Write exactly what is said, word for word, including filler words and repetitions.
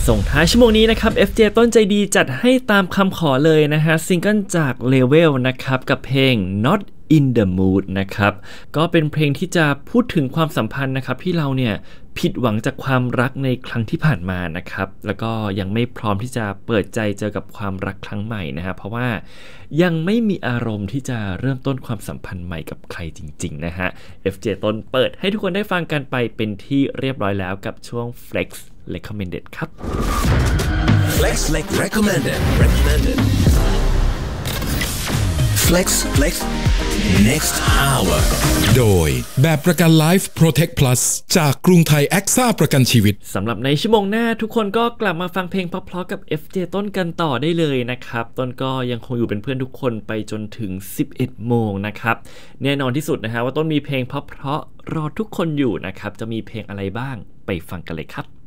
ส่งท้ายชั่วโมงนี้นะครับ เอฟ เจ ต้นใจดีจัดให้ตามคำขอเลยนะฮะซิงเกิลจาก Level นะครับกับเพลง Not in the Mood นะครับก็เป็นเพลงที่จะพูดถึงความสัมพันธ์นะครับที่เราเนี่ยผิดหวังจากความรักในครั้งที่ผ่านมานะครับแล้วก็ยังไม่พร้อมที่จะเปิดใจเจอกับความรักครั้งใหม่นะฮะเพราะว่ายังไม่มีอารมณ์ที่จะเริ่มต้นความสัมพันธ์ใหม่กับใครจริงๆนะฮะ เอฟ เจ ต้นเปิดให้ทุกคนได้ฟังกันไปเป็นที่เรียบร้อยแล้วกับช่วง Flex Recommended ครับ Flex Recommended Recommended Flex Flex Next Hour โดยแบบประกัน Life Protect Plus จากกรุงไทยแอ็กซ่าประกันชีวิตสำหรับในชั่วโมงหน้าทุกคนก็กลับมาฟังเพลงเพราะๆกับ เอฟ เจ ต้นกันต่อได้เลยนะครับต้นก็ยังคงอยู่เป็นเพื่อนทุกคนไปจนถึงสิบเอ็ดโมงนะครับแน่นอนที่สุดนะฮะว่าต้นมีเพลงเพราะๆรอทุกคนอยู่นะครับจะมีเพลงอะไรบ้างไปฟังกันเลยครับ